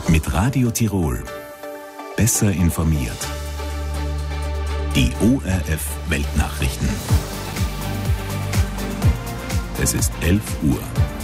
Mit Radio Tirol. Besser informiert. Die ORF Weltnachrichten. Es ist 11 Uhr.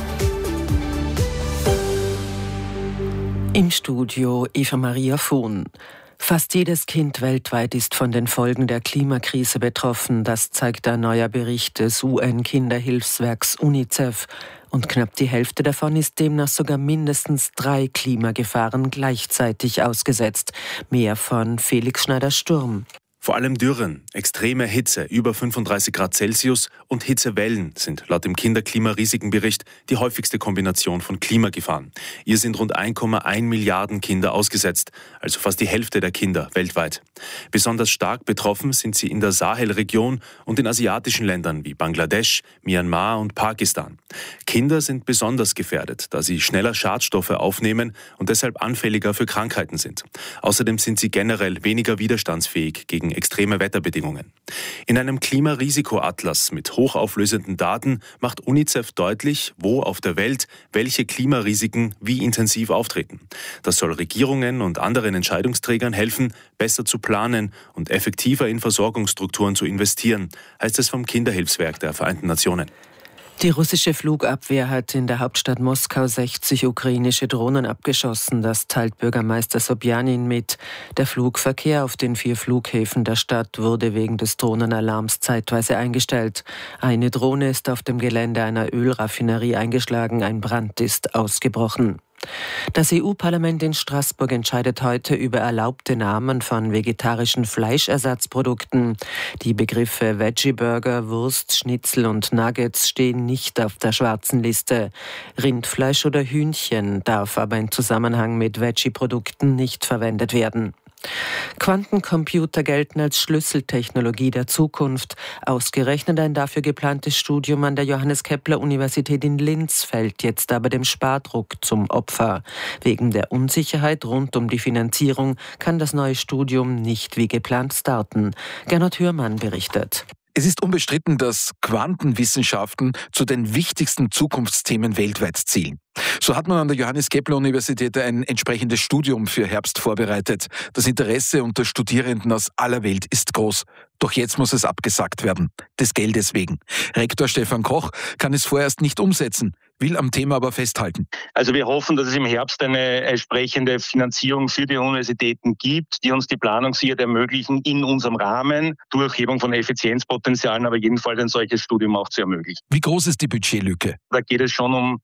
Im Studio Eva Maria Fuhn. Fast jedes Kind weltweit ist von den Folgen der Klimakrise betroffen. Das zeigt ein neuer Bericht des UN-Kinderhilfswerks UNICEF. Und knapp die Hälfte davon ist demnach sogar mindestens 3 Klimagefahren gleichzeitig ausgesetzt. Mehr von Felix Schneider-Sturm. Vor allem Dürren, extreme Hitze über 35 Grad Celsius und Hitzewellen sind laut dem Kinderklimarisikenbericht die häufigste Kombination von Klimagefahren. Ihr sind rund 1,1 Milliarden Kinder ausgesetzt, also fast die Hälfte der Kinder weltweit. Besonders stark betroffen sind sie in der Sahelregion und in asiatischen Ländern wie Bangladesch, Myanmar und Pakistan. Kinder sind besonders gefährdet, da sie schneller Schadstoffe aufnehmen und deshalb anfälliger für Krankheiten sind. Außerdem sind sie generell weniger widerstandsfähig gegen extreme Wetterbedingungen. In einem Klimarisikoatlas mit hochauflösenden Daten macht UNICEF deutlich, wo auf der Welt welche Klimarisiken wie intensiv auftreten. Das soll Regierungen und anderen Entscheidungsträgern helfen, besser zu planen und effektiver in Versorgungsstrukturen zu investieren, heißt es vom Kinderhilfswerk der Vereinten Nationen. Die russische Flugabwehr hat in der Hauptstadt Moskau 60 ukrainische Drohnen abgeschossen. Das teilt Bürgermeister Sobjanin mit. Der Flugverkehr auf den 4 Flughäfen der Stadt wurde wegen des Drohnenalarms zeitweise eingestellt. Eine Drohne ist auf dem Gelände einer Ölraffinerie eingeschlagen. Ein Brand ist ausgebrochen. Das EU-Parlament in Straßburg entscheidet heute über erlaubte Namen von vegetarischen Fleischersatzprodukten. Die Begriffe Veggie-Burger, Wurst, Schnitzel und Nuggets stehen nicht auf der schwarzen Liste. Rindfleisch oder Hühnchen darf aber im Zusammenhang mit Veggie-Produkten nicht verwendet werden. Quantencomputer gelten als Schlüsseltechnologie der Zukunft. Ausgerechnet ein dafür geplantes Studium an der Johannes-Kepler-Universität in Linz fällt jetzt aber dem Spardruck zum Opfer. Wegen der Unsicherheit rund um die Finanzierung kann das neue Studium nicht wie geplant starten. Gernot Hürmann berichtet. Es ist unbestritten, dass Quantenwissenschaften zu den wichtigsten Zukunftsthemen weltweit zählen. So hat man an der Johannes-Kepler-Universität ein entsprechendes Studium für Herbst vorbereitet. Das Interesse unter Studierenden aus aller Welt ist groß. Doch jetzt muss es abgesagt werden, des Geldes wegen. Rektor Stefan Koch kann es vorerst nicht umsetzen, will am Thema aber festhalten. Also wir hoffen, dass es im Herbst eine entsprechende Finanzierung für die Universitäten gibt, die uns die Planungssicherheit ermöglichen, in unserem Rahmen durch Hebung von Effizienzpotenzialen, aber jedenfalls ein solches Studium auch zu ermöglichen. Wie groß ist die Budgetlücke? Da geht es schon um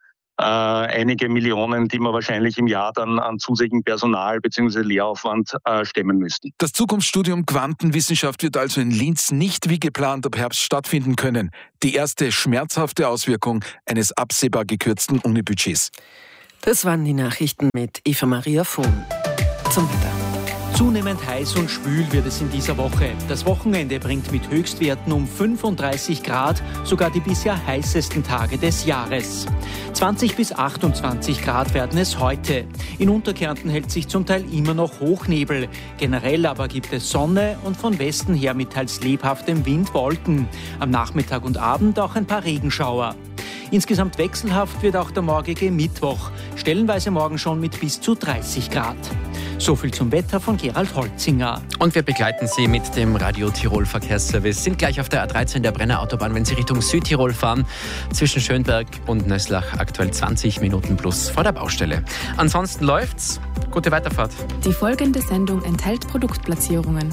einige Millionen, die wir wahrscheinlich im Jahr dann an zusätzlichem Personal bzw. Lehraufwand stemmen müssten. Das Zukunftsstudium Quantenwissenschaft wird also in Linz nicht wie geplant ab Herbst stattfinden können. Die erste schmerzhafte Auswirkung eines absehbar gekürzten Unibudgets. Das waren die Nachrichten mit Eva Maria Fuhn. Zum Wetter. Zunehmend heiß und schwül wird es in dieser Woche. Das Wochenende bringt mit Höchstwerten um 35 Grad sogar die bisher heißesten Tage des Jahres. 20 bis 28 Grad werden es heute. In Unterkärnten hält sich zum Teil immer noch Hochnebel. Generell aber gibt es Sonne und von Westen her mit teils lebhaftem Wind Wolken. Am Nachmittag und Abend auch ein paar Regenschauer. Insgesamt wechselhaft wird auch der morgige Mittwoch. Stellenweise morgen schon mit bis zu 30 Grad. So viel zum Wetter von Gerald Holzinger. Und wir begleiten Sie mit dem Radio Tirol Verkehrsservice. Sind gleich auf der A13 der Brennerautobahn, wenn Sie Richtung Südtirol fahren. Zwischen Schönberg und Nöslach aktuell 20 Minuten plus vor der Baustelle. Ansonsten läuft's. Gute Weiterfahrt. Die folgende Sendung enthält Produktplatzierungen.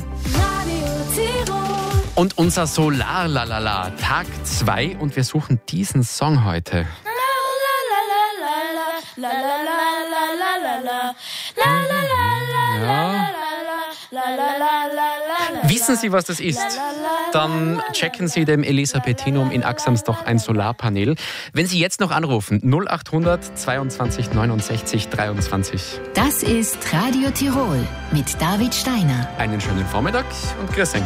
Radio Tirol. Und unser Solar-Lalala, Tag 2. Und wir suchen diesen Song heute. Ja. Wissen Sie, was das ist? Dann checken Sie dem Elisabethinum in Axams doch ein Solarpanel. Wenn Sie jetzt noch anrufen, 0800 22 69 23. Das ist Radio Tirol mit David Steiner. Einen schönen Vormittag und grüß euch.